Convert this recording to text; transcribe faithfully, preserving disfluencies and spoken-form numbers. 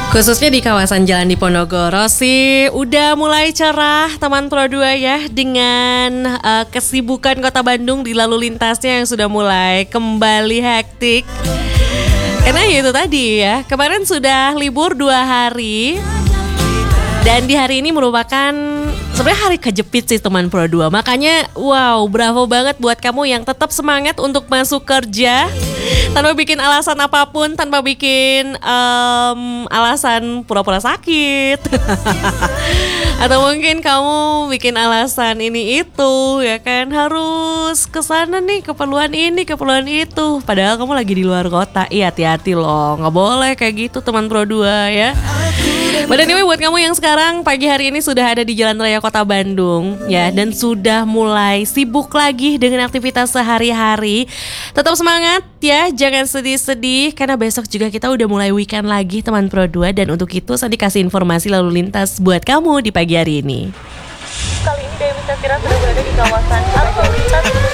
Khususnya di kawasan Jalan Diponegoro sih udah mulai cerah teman Pro dua ya, dengan uh, kesibukan Kota Bandung di lalu lintasnya yang sudah mulai kembali hektik. Karena ya itu tadi ya, kemarin sudah libur dua hari dan di hari ini merupakan sebenarnya hari kejepit sih teman Pro dua. Makanya wow, bravo banget buat kamu yang tetap semangat untuk masuk kerja tanpa bikin alasan apapun, tanpa bikin um, alasan pura-pura sakit atau mungkin kamu bikin alasan ini itu ya kan, harus kesana nih, keperluan ini, keperluan itu, padahal kamu lagi di luar kota. Iya, hati-hati loh, nggak boleh kayak gitu teman Pro dua ya. But anyway, buat kamu yang sekarang pagi hari ini sudah ada di Jalan Raya Kota Bandung ya, dan sudah mulai sibuk lagi dengan aktivitas sehari-hari, tetap semangat ya, jangan sedih-sedih karena besok juga kita udah mulai weekend lagi teman Pro dua. Dan untuk itu saya dikasih informasi lalu lintas buat kamu di pagi hari ini. Kali ini Dewi Safira sudah berada di kawasan arus lalu lintas